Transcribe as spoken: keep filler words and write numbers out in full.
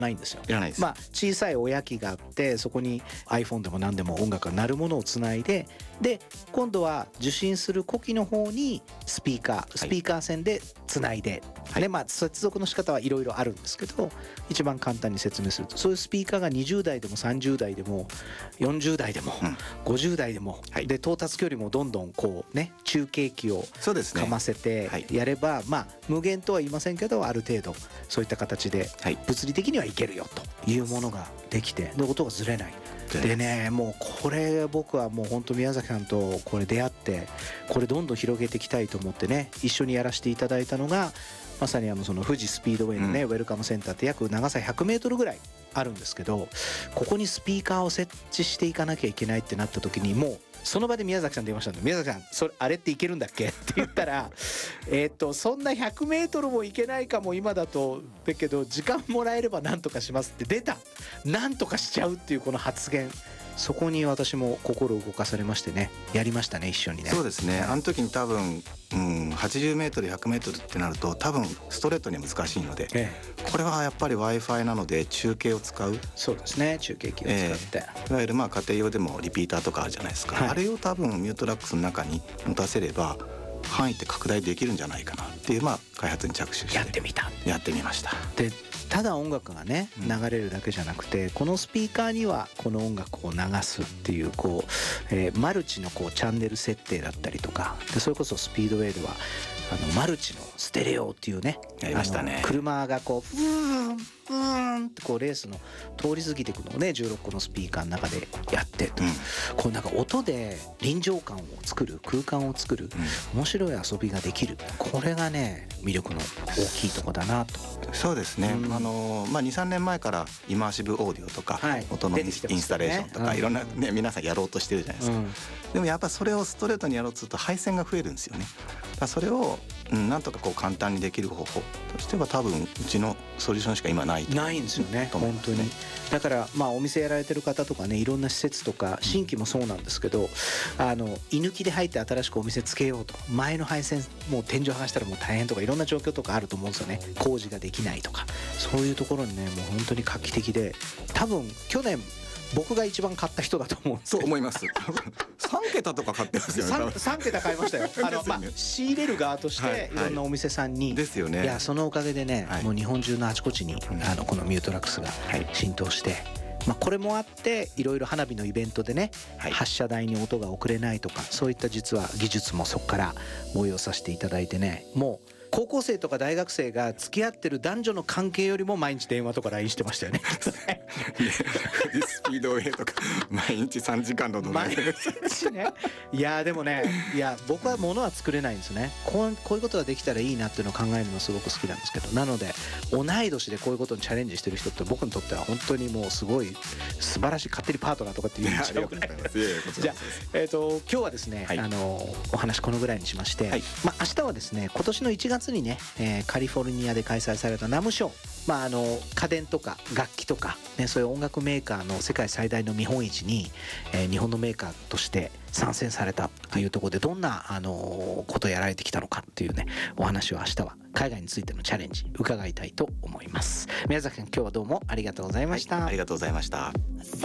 ないんですよ。 いらないです。 まあ小さい親機があって、そこに iPhone でも何でも音楽が鳴るものをつないで、で今度は受信する子機の方にスピーカースピーカー線でつないで、はい、でまあ接続の仕方はいろいろあるんですけど、一番簡単に説明すると、そういうスピーカーがにじゅうだいでもさんじゅうだいでもよんじゅうだいでも、うん、ごじゅうだいでも、はい、で到達距離もどんどんこうね中継機をかませてやれば、ねはい、まあ無限とは言いませんけど、ある程度そういった形で物理的にはいけるよというものができて、で音がずれない。でね、もうこれ僕はもう本当宮崎さんとこれ出会って、これどんどん広げていきたいと思ってね、一緒にやらせていただいたのが、まさにあのその富士スピードウェイのね、うん、ウェルカムセンターって約長さひゃくメートルぐらいあるんですけど、ここにスピーカーを設置していかなきゃいけないってなった時に、もうその場で宮崎さん電話したんで、宮崎さんそれあれっていけるんだっけって言ったらえっとそんなひゃくメートルもいけないかも今だと、だけど時間もらえればなんとかしますって出た、なんとかしちゃうっていうこの発言、そこに私も心動かされましてね、やりましたね一緒にね。 そうですね、あの時に多分、うん、はちじゅうメートルひゃくメートルってなると多分ストレートには難しいので、ええ、これはやっぱり Wi-Fi なので中継を使う。 そうですね、中継機を使って、 ええ、いわゆるまあ家庭用でもリピーターとかあるじゃないですか、はい、あれを多分ミュートラックスの中に持たせれば範囲って拡大できるんじゃないかなっていう、まあ開発に着手してやってみたやってみました。 でただ音楽がね流れるだけじゃなくて、うん、このスピーカーにはこの音楽を流すっていうこう、えー、マルチのこうチャンネル設定だったりとかで、それこそスピードウェイではあのマルチのステレオっていうね、 やりましたね。 車がこうブーンブーンってこうレースの通り過ぎていくのをねじゅうろっこのスピーカーの中でやってと、うん、こうなんか音で臨場感を作る、空間を作る、うん、面白い遊びができる、これがね魅力の大きいとこだなと。 そうですね、うん、あのまあ、にさんねんまえからイマーシブオーディオとか、はい、音のインスタレーションとか、ね、いろんな、ね、皆さんやろうとしてるじゃないですか、うん、でもやっぱそれをストレートにやろうとすると配線が増えるんですよね。だからそれを、うん、なんとかこう簡単にできる方法としては多分うちのソリューションしか今ないとないんですよね、本当に。だからまあお店やられてる方とかね、いろんな施設とか新規もそうなんですけど、あの居抜きで入って新しくお店つけようと、前の配線もう天井剥がしたらもう大変とかいろんな状況とかあると思うんですよね。工事ができないとか、そういうところにねもう本当に画期的で、多分去年僕が一番買った人だと思うんです。 そう思います。さんけたとか買ってますよね。 3, 3桁買いましたよ。あの、まあ、仕入れる側としていろんなお店さんに、はいはい、ですよね。いやそのおかげでね、はい、もう日本中のあちこちに、うん、あのこのミュートラックスが浸透して、はい、まあ、これもあっていろいろ花火のイベントでね、はい、発射台に音が送れないとか、そういった実は技術もそこから応用させていただいてね、もう高校生とか大学生が付き合ってる男女の関係よりも毎日電話とか ライン してましたよね。 富士スピードウェイとか毎日さんじかんのドライブね。いやでもね、いや僕は物は作れないんですね。こう、こういうことができたらいいなっていうのを考えるのすごく好きなんですけど、なので同い年でこういうことにチャレンジしてる人って僕にとっては本当にもうすごい素晴らしい、勝手にパートナーとかって言っちゃうぐらい。じゃあ、えーと、今日はですね、はい、あのお話このぐらいにしまして、はい、まあ、明日はですね今年のいちがつにね、えー、カリフォルニアで開催されたナムショー、まあ、あの家電とか楽器とか、ね、そういう音楽メーカーの世界最大の見本市に、えー、日本のメーカーとして参戦されたというところで、どんな、あのー、ことをやられてきたのかっていうねお話を明日は海外についてのチャレンジ伺いたいと思います。宮崎さん、今日はどうもありがとうございました。 はい、ありがとうございました。